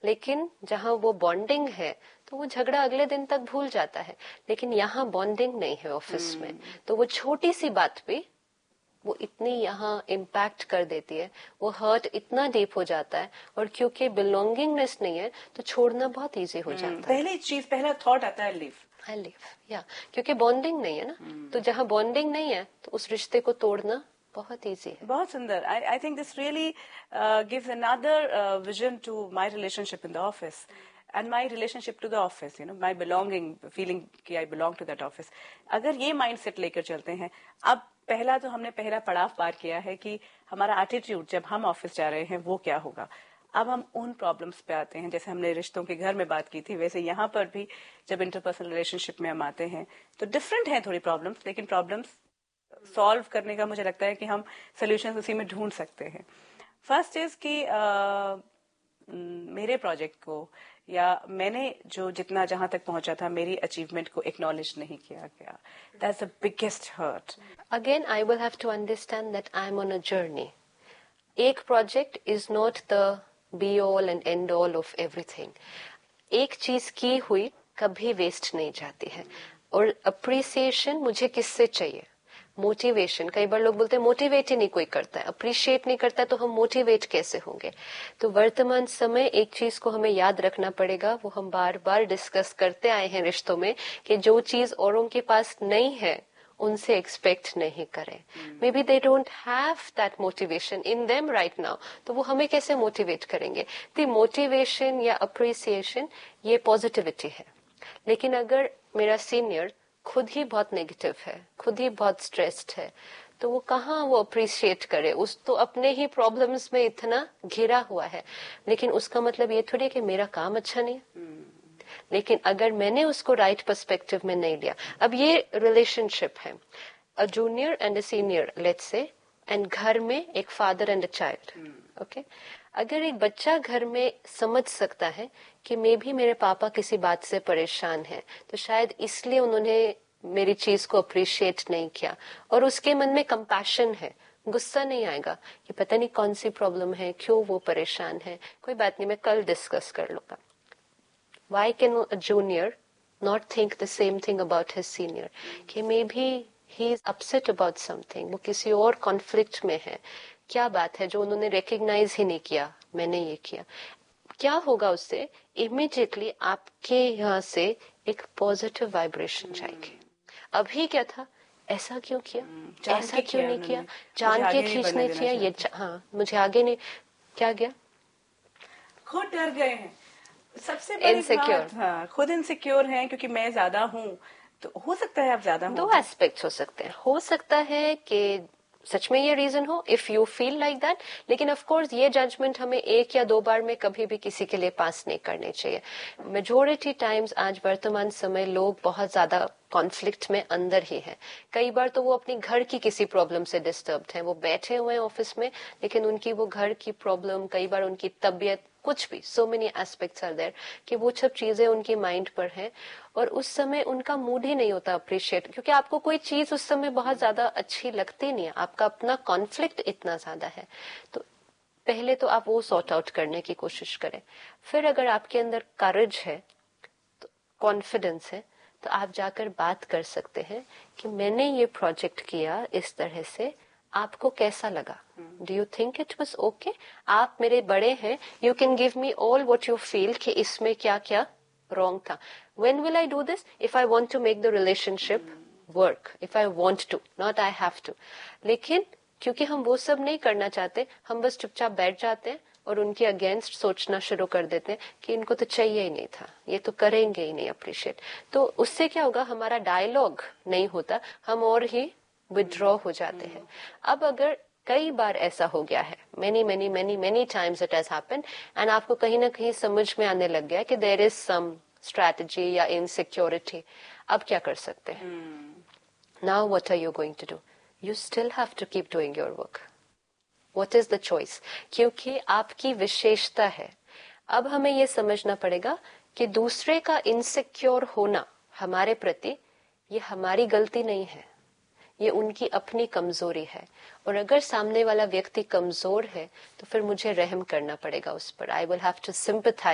लेकिन जहाँ वो बॉन्डिंग है तो वो झगड़ा अगले दिन तक भूल जाता है। लेकिन यहाँ बॉन्डिंग नहीं है ऑफिस में, तो वो छोटी सी बात भी वो इतनी यहाँ इम्पैक्ट कर देती है, वो हर्ट इतना डीप हो जाता है। और क्योंकि बिलोंगिंगनेस नहीं है तो छोड़ना बहुत इजी हो जाता है। पहला थॉट आता है लीव, या क्योंकि बॉन्डिंग नहीं है ना, तो जहाँ बॉन्डिंग नहीं है तो उस रिश्ते को तोड़ना बहुत इजी है। बहुत सुंदर। I think this really gives another vision to my relationship in the office and my relationship to the office, you know, my belonging, feeling कि I belong to that office. अगर ये माइंडसेट लेकर चलते हैं, अब पहला तो हमने पहला पड़ाव पार किया है कि हमारा एटीट्यूड जब हम ऑफिस जा रहे हैं वो क्या होगा। अब हम उन प्रॉब्लम्स पे आते हैं, जैसे हमने रिश्तों के घर में बात की थी, वैसे यहाँ पर भी जब इंटरपर्सनल रिलेशनशिप में हम आते हैं तो डिफरेंट है थोड़ी प्रॉब्लम्स, लेकिन प्रॉब्लम्स सॉल्व करने का मुझे लगता है कि हम सोल्यूशन उसी में ढूंढ सकते हैं। फर्स्ट इज कि मेरे प्रोजेक्ट को या मैंने जो जितना जहां तक पहुंचा था, मेरी अचीवमेंट को एक्नॉलेज नहीं किया गया। That's the biggest hurt. Again I will have to understand that I am on a journey. एक project is not the be all and and all of everything. एक चीज की हुई कभी वेस्ट नहीं जाती है। और अप्रिसिएशन मुझे किससे चाहिए? मोटिवेशन। कई बार लोग बोलते हैं मोटिवेट ही नहीं कोई करता है, अप्रिशिएट नहीं करता है, तो हम मोटिवेट कैसे होंगे? तो वर्तमान समय एक चीज को हमें याद रखना पड़ेगा, वो हम बार बार डिस्कस करते आए हैं रिश्तों में, कि जो चीज औरों के पास नहीं है उनसे एक्सपेक्ट नहीं करें। May be they don't have that motivation in them right now, तो वो हमें कैसे मोटिवेट करेंगे? तो मोटिवेशन या अप्रिसिएशन ये पॉजिटिविटी है। लेकिन अगर मेरा सीनियर खुद ही बहुत नेगेटिव है, खुद ही बहुत स्ट्रेस्ड है, तो वो कहाँ वो अप्रिशिएट करे? उस तो अपने ही प्रॉब्लम्स में इतना घिरा हुआ है। लेकिन उसका मतलब ये थोड़ी कि मेरा काम अच्छा नहीं है। लेकिन अगर मैंने उसको राइट पर्सपेक्टिव में नहीं लिया, अब ये रिलेशनशिप है, a junior and a senior let's say, and घर में एक father and a child, okay. अगर एक बच्चा घर में समझ सकता है कि मे भी मेरे पापा किसी बात से परेशान है, तो शायद इसलिए उन्होंने मेरी चीज को अप्रिशिएट नहीं किया, और उसके मन में कंपैशन है, गुस्सा नहीं आएगा कि पता नहीं कौन सी प्रॉब्लम है, क्यों वो परेशान है, कोई बात नहीं, मैं कल डिस्कस कर लूंगा। Why can a junior not think the same thing about his senior? कि maybe he is upset about something, वो किसी और कॉन्फ्लिक्ट में है, क्या बात है जो उन्होंने रिकॉग्नाइज ही नहीं किया, मैंने ये किया। क्या होगा उससे? इमीडिएटली आपके यहाँ से एक पॉजिटिव वाइब्रेशन जाएगी। अभी क्या था, ऐसा क्यों किया, ऐसा क्यों नहीं किया, जान के खींचने किया, ये हाँ मुझे आगे नहीं, क्या गया, खुद डर गए हैं। सबसे बड़ी बात, हाँ, खुद इनसिक्योर हैं क्योंकि मैं ज्यादा हूँ। तो हो सकता है आप ज्यादा हो। दो एस्पेक्ट्स हो सकते हैं, हो सकता है कि सच में ये रीजन हो, if you feel like that. लेकिन ऑफ कोर्स ये जजमेंट हमें एक या दो बार में कभी भी किसी के लिए पास नहीं करने चाहिए। मेजोरिटी टाइम्स आज वर्तमान समय लोग बहुत ज्यादा कॉन्फ्लिक्ट में अंदर ही है। कई बार तो वो अपनी घर की किसी प्रॉब्लम से डिस्टर्ब्ड है, वो बैठे हुए हैं ऑफिस में, लेकिन उनकी वो घर की प्रॉब्लम, कई बार उनकी तबीयत, कुछ भी, so many aspects are there कि वो सब चीजें उनकी माइंड पर है, और उस समय उनका मूड ही नहीं होता अप्रिशिएट, क्योंकि आपको कोई चीज उस समय बहुत ज्यादा अच्छी लगती नहीं है, आपका अपना कॉन्फ्लिक्ट इतना ज्यादा है। तो पहले तो आप वो सॉर्ट आउट करने की कोशिश करें। फिर अगर आपके अंदर करेज है, तो कॉन्फिडेंस है, तो आप जाकर बात कर सकते हैं कि मैंने ये प्रोजेक्ट किया इस तरह से, आपको कैसा लगा? Do you think it was okay? आप मेरे बड़े हैं, you can give me all what you feel कि इसमें क्या क्या रॉन्ग था। When will I do this? If I want to make the relationship work, if I want to, not I have to. लेकिन क्योंकि हम वो सब नहीं करना चाहते, हम बस चुपचाप बैठ जाते हैं और उनके अगेंस्ट सोचना शुरू कर देते हैं कि इनको तो चाहिए ही नहीं था, ये तो करेंगे ही नहीं अप्रिशिएट। तो उससे क्या होगा, हमारा डायलॉग नहीं होता, हम और ही विड्रॉ हो जाते हैं। अब अगर कई बार ऐसा हो गया है, many times it has happened, and आपको कहीं ना कहीं समझ में आने लग गया कि देयर इज सम स्ट्रैटेजी या इनसिक्योरिटी, अब क्या कर सकते हैं? Now what are you going to do? You still have to keep doing your work. What is the choice? क्योंकि आपकी विशेषता है। अब हमें ये समझना पड़ेगा कि दूसरे का इनसिक्योर होना हमारे प्रति, ये हमारी गलती नहीं है, ये उनकी अपनी कमजोरी है। और अगर सामने वाला व्यक्ति कमजोर है तो फिर मुझे रहम करना पड़ेगा उस पर। I will have to sympathise